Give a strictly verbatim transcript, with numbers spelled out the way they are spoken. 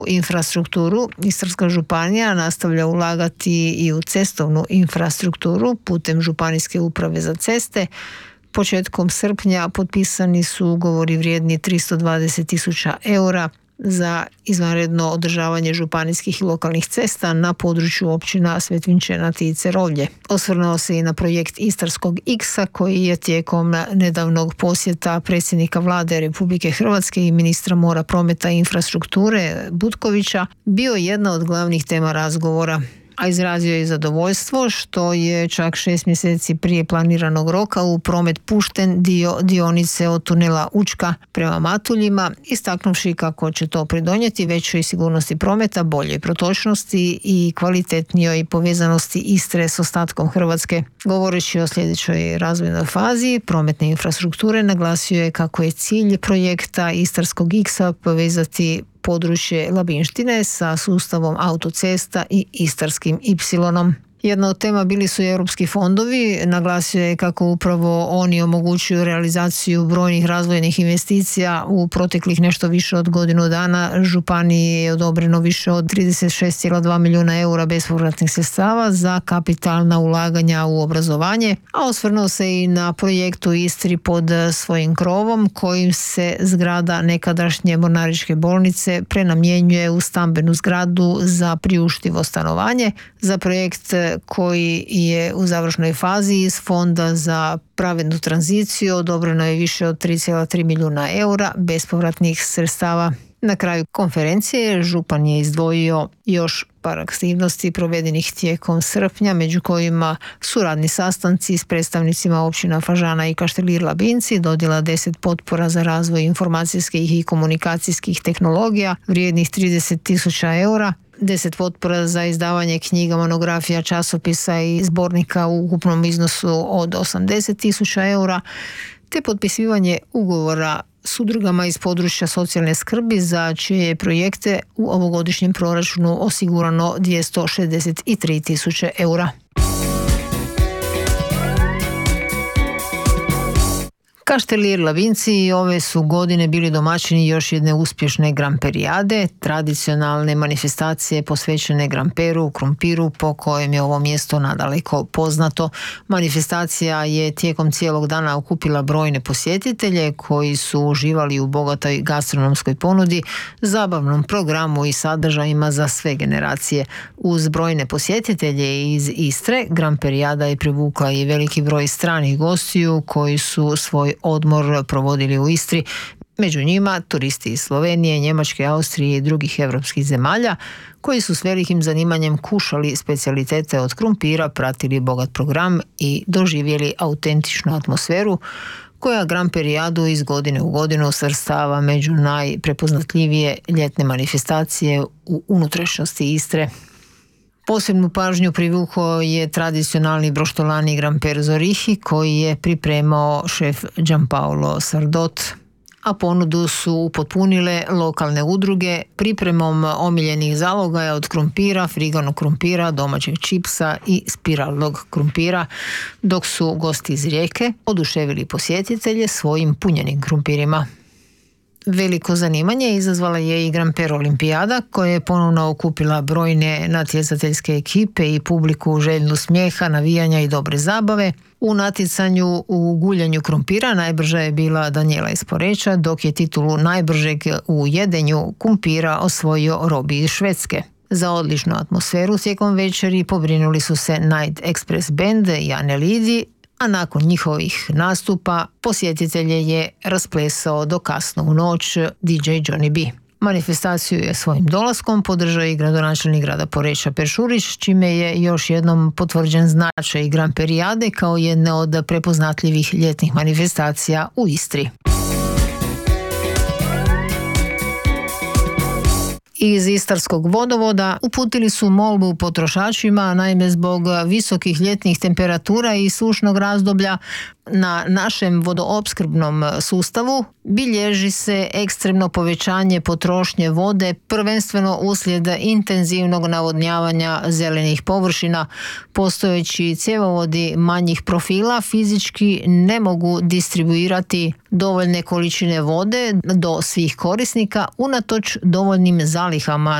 infrastrukturu. Istarska županija nastavlja ulagati i u cestovnu infrastrukturu putem Županijske uprave za ceste. Početkom srpnja potpisani su ugovori vrijedni tristo dvadeset tisuća eura za izvanredno održavanje županijskih i lokalnih cesta na području općina Svetvinčenati i Cerovlje. Osvrnuo se i na projekt Istarskog X-a koji je tijekom nedavnog posjeta predsjednika Vlade Republike Hrvatske i ministra mora, prometa i infrastrukture Butkovića bio jedna od glavnih tema razgovora. A izrazio je zadovoljstvo što je čak šest mjeseci prije planiranog roka u promet pušten dio dionice od tunela Učka prema Matuljima, istaknuvši kako će to pridonijeti većoj sigurnosti prometa, boljoj protočnosti i kvalitetnijoj povezanosti Istre s ostatkom Hrvatske. Govoreći o sljedećoj razvojnoj fazi prometne infrastrukture, naglasio je kako je cilj projekta Istarskog X-a povezati područje Labinštine sa sustavom autocesta i Istarskim Y. Jedna od tema bili su i europski fondovi. Naglasio je kako upravo oni omogućuju realizaciju brojnih razvojnih investicija. U proteklih nešto više od godinu dana županiji je odobreno više od trideset šest zarez dva milijuna eura bespovratnih sredstava za kapitalna ulaganja u obrazovanje, a osvrnuo se i na projektu Istri pod svojim krovom kojim se zgrada nekadašnje mornaričke bolnice prenamjenjuje u stambenu zgradu za priuštivo stanovanje. Za projekt koji je u završnoj fazi iz Fonda za pravednu tranziciju odobreno je više od tri zarez tri milijuna eura bespovratnih sredstava. Na kraju konferencije župan je izdvojio još par aktivnosti provedenih tijekom srpnja, među kojima su radni sastanci s predstavnicima općina Fažana i Kaštelir Labinci, dodjela deset potpora za razvoj informacijskih i komunikacijskih tehnologija vrijednih trideset tisuća eura, deset potpora za izdavanje knjiga, monografija, časopisa i zbornika u ukupnom iznosu od osamdeset tisuća eura, te potpisivanje ugovora s udrugama iz područja socijalne skrbi za čije projekte u ovogodišnjem proračunu osigurano dvjesto šezdeset tri tisuće eura. Kaštelir Labinci ove su godine bili domaćini još jedne uspješne gramperijade, tradicionalne manifestacije posvećene gramperu, krumpiru, po kojem je ovo mjesto nadaleko poznato. Manifestacija je tijekom cijelog dana okupila brojne posjetitelje koji su uživali u bogatoj gastronomskoj ponudi, zabavnom programu i sadržajima za sve generacije. Uz brojne posjetitelje iz Istre, gramperijada je privukla i veliki broj stranih gostiju koji su svoj odmor provodili u Istri. Među njima turisti iz Slovenije, Njemačke, Austrije i drugih europskih zemalja koji su s velikim zanimanjem kušali specijalitete od krumpira, pratili bogat program i doživjeli autentičnu atmosferu koja gramperijadu iz godine u godinu svrstava među najprepoznatljivije ljetne manifestacije u unutrašnjosti Istre. Posebnu pažnju privukao je tradicionalni broštolani Gramper Zorihi koji je pripremao šef Gianpaolo Sardot, a ponudu su upotpunile lokalne udruge pripremom omiljenih zalogaja od krumpira, friganog krumpira, domaćeg čipsa i spiralnog krumpira, dok su gosti iz Rijeke oduševili posjetitelje svojim punjenim krumpirima. Veliko zanimanje izazvala je i Gramper Olimpijada koja je ponovno okupila brojne natjecateljske ekipe i publiku željnu smijeha, navijanja i dobre zabave. U natjecanju u guljanju krumpira najbrža je bila Danijela iz Poreča, dok je titulu najbržeg u jedenju krumpira osvojio Robi iz Švedske. Za odličnu atmosferu tijekom večeri pobrinuli su se Night Express Band i Ane Lidi, a nakon njihovih nastupa posjetitelje je rasplesao do kasno u noć D J Johnny B. Manifestaciju je svojim dolaskom podržao i gradonačelnik grada Poreča Peršurić, čime je još jednom potvrđen značaj gramperijade kao jedne od prepoznatljivih ljetnih manifestacija u Istri. Iz Istarskog vodovoda uputili su molbu potrošačima, naime zbog visokih ljetnih temperatura i sušnog razdoblja na našem vodoopskrbnom sustavu Bilježi se ekstremno povećanje potrošnje vode, prvenstveno uslijed intenzivnog navodnjavanja zelenih površina. Postojeći cjevovodi manjih profila fizički ne mogu distribuirati dovoljne količine vode do svih korisnika unatoč dovoljnim zalihama